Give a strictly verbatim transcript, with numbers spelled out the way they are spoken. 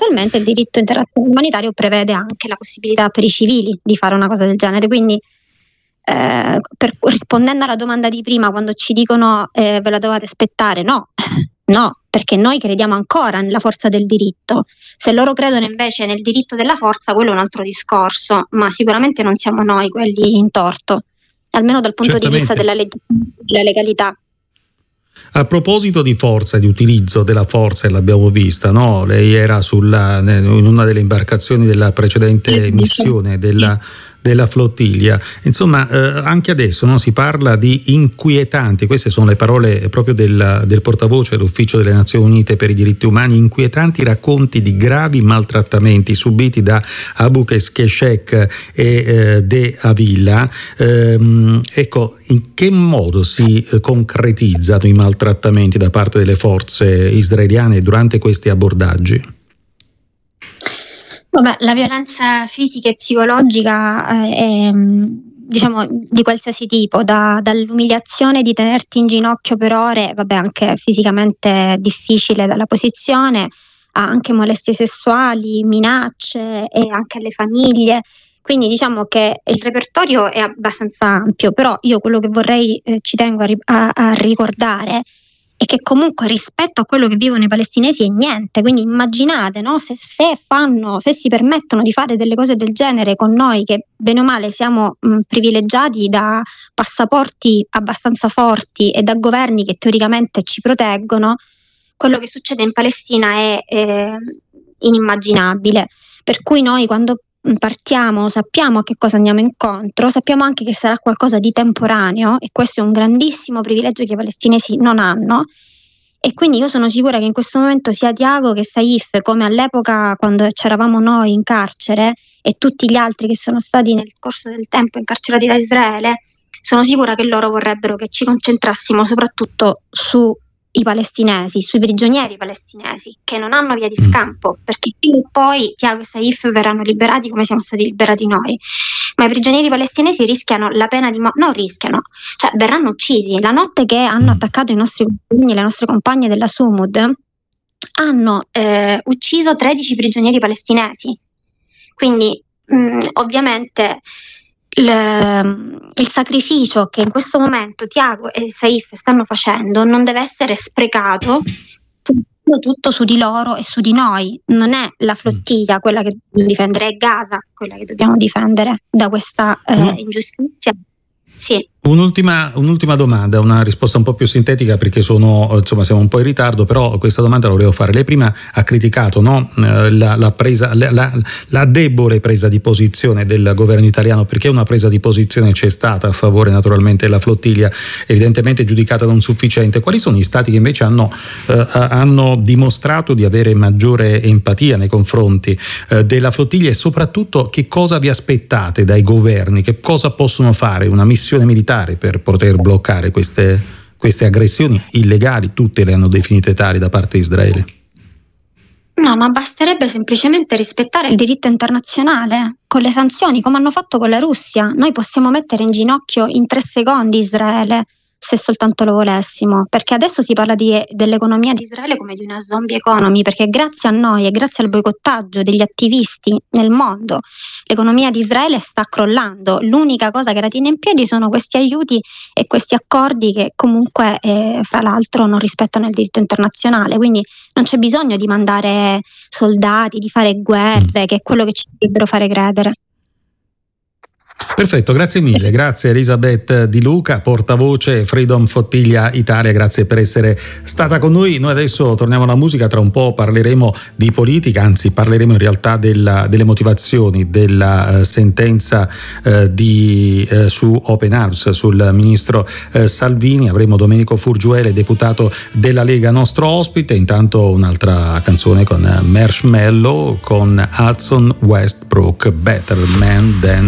attualmente il diritto internazionale umanitario prevede anche la possibilità per i civili di fare una cosa del genere, quindi eh, per, rispondendo alla domanda di prima, quando ci dicono eh, ve la dovete aspettare, no, no, perché noi crediamo ancora nella forza del diritto. Se loro credono invece nel diritto della forza, quello è un altro discorso, ma sicuramente non siamo noi quelli in torto, almeno dal punto Certamente. di vista della, leg- della legalità. A proposito di forza, di utilizzo della forza, e l'abbiamo vista, no? Lei era sulla, in una delle imbarcazioni della precedente missione della, della flottiglia. Insomma, eh, anche adesso, no, si parla di inquietanti, queste sono le parole proprio del, del portavoce dell'Ufficio delle Nazioni Unite per i diritti umani, inquietanti racconti di gravi maltrattamenti subiti da Abu Keshek e eh, De Avila. Eh, ecco, in che modo si eh, concretizzano i maltrattamenti da parte delle forze israeliane durante questi abbordaggi? Vabbè, la violenza fisica e psicologica è, diciamo, di qualsiasi tipo, da, dall'umiliazione di tenerti in ginocchio per ore, vabbè, anche fisicamente difficile dalla posizione, a anche molestie sessuali, minacce e anche alle famiglie. Quindi diciamo che il repertorio è abbastanza ampio, però io quello che vorrei, eh, ci tengo a, a, a ricordare è che comunque rispetto a quello che vivono i palestinesi è niente. Quindi immaginate, no? se, se fanno, se si permettono di fare delle cose del genere con noi che bene o male siamo mh, privilegiati da passaporti abbastanza forti e da governi che teoricamente ci proteggono, quello che succede in Palestina è eh, inimmaginabile. Per cui noi quando partiamo sappiamo a che cosa andiamo incontro, sappiamo anche che sarà qualcosa di temporaneo, e questo è un grandissimo privilegio che i palestinesi non hanno. E quindi io sono sicura che in questo momento sia Tiago che Saif, come all'epoca quando c'eravamo noi in carcere e tutti gli altri che sono stati nel corso del tempo incarcerati da Israele, sono sicura che loro vorrebbero che ci concentrassimo soprattutto su i palestinesi, sui prigionieri palestinesi che non hanno via di scampo, perché prima o poi Tiago e Saif verranno liberati come siamo stati liberati noi, ma i prigionieri palestinesi rischiano la pena di morte, non rischiano, cioè verranno uccisi. La notte che hanno attaccato i nostri compagni, le nostre compagne della Sumud, hanno eh, ucciso tredici prigionieri palestinesi. Quindi mh, ovviamente Il, il sacrificio che in questo momento Tiago e Saif stanno facendo non deve essere sprecato tutto su di loro e su di noi. Non è la flottiglia quella che dobbiamo difendere, è Gaza quella che dobbiamo difendere da questa eh, ingiustizia. Sì. Un'ultima, un'ultima domanda, una risposta un po' più sintetica perché sono, insomma, siamo un po' in ritardo, però questa domanda la volevo fare. Lei prima ha criticato, no, la, la, presa, la, la, la debole presa di posizione del governo italiano, perché una presa di posizione c'è stata a favore naturalmente della flottiglia, evidentemente giudicata non sufficiente. Quali sono gli stati che invece hanno, eh, hanno dimostrato di avere maggiore empatia nei confronti eh, della flottiglia, e soprattutto che cosa vi aspettate dai governi, che cosa possono fare una missione militare per poter bloccare queste, queste aggressioni illegali? Tutte le hanno definite tali da parte di Israele. No, ma basterebbe semplicemente rispettare il diritto internazionale con le sanzioni, come hanno fatto con la Russia. Noi possiamo mettere in ginocchio in tre secondi Israele, se soltanto lo volessimo, perché adesso si parla di, dell'economia di Israele come di una zombie economy, perché grazie a noi e grazie al boicottaggio degli attivisti nel mondo l'economia di Israele sta crollando. L'unica cosa che la tiene in piedi sono questi aiuti e questi accordi che comunque eh, fra l'altro non rispettano il diritto internazionale. Quindi non c'è bisogno di mandare soldati, di fare guerre, che è quello che ci dovrebbero fare credere. Perfetto, grazie mille, grazie Elisabeth Di Luca, portavoce Freedom Flotilla Italia, grazie per essere stata con noi. Noi adesso torniamo alla musica, tra un po' parleremo di politica, anzi parleremo in realtà della, delle motivazioni della uh, sentenza uh, di, uh, su Open Arms, sul ministro uh, Salvini. Avremo Domenico Furgiuele, deputato della Lega, nostro ospite. Intanto un'altra canzone con uh, Marshmello, con Hudson Westbrook, Better Man Than